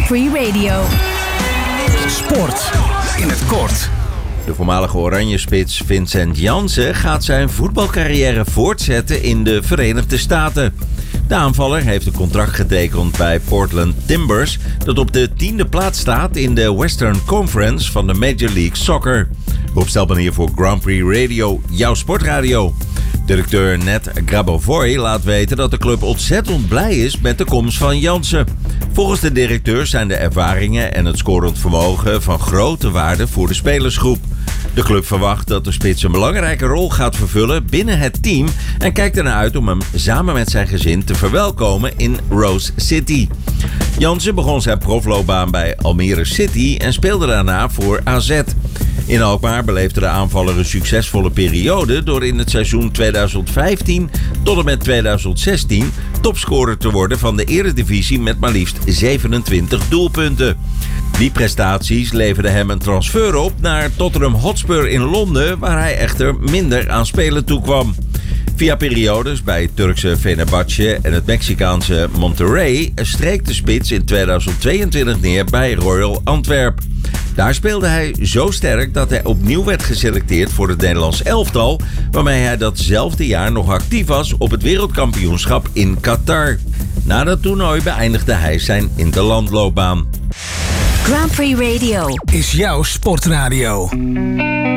Grand Prix Radio. Sport in het kort. De voormalige Oranje-spits Vincent Janssen gaat zijn voetbalcarrière voortzetten in de Verenigde Staten. De aanvaller heeft een contract getekend bij Portland Timbers, dat op de 10e plaats staat in de Western Conference van de Major League Soccer. Rob Stelman hier voor Grand Prix Radio, jouw sportradio. Directeur Ned Grabavoy laat weten dat de club ontzettend blij is met de komst van Janssen. Volgens de directeur zijn de ervaringen en het scorend vermogen van grote waarde voor de spelersgroep. De club verwacht dat de spits een belangrijke rol gaat vervullen binnen het team en kijkt ernaar uit om hem samen met zijn gezin te verwelkomen in Rose City. Janssen begon zijn profloopbaan bij Almere City en speelde daarna voor AZ. In Alkmaar beleefde de aanvaller een succesvolle periode door in het seizoen 2015 tot en met 2016 topscorer te worden van de Eredivisie met maar liefst 27 doelpunten. Die prestaties leverden hem een transfer op naar Tottenham Hotspur in Londen, waar hij echter minder aan spelen toekwam. Via periodes bij het Turkse Fenerbahce en het Mexicaanse Monterrey streek de spits in 2022 neer bij Royal Antwerp. Daar speelde hij zo sterk dat hij opnieuw werd geselecteerd voor het Nederlands elftal, waarmee hij datzelfde jaar nog actief was op het wereldkampioenschap in Qatar. Na dat toernooi beëindigde hij zijn interlandloopbaan. Grand Prix Radio Is jouw sportradio.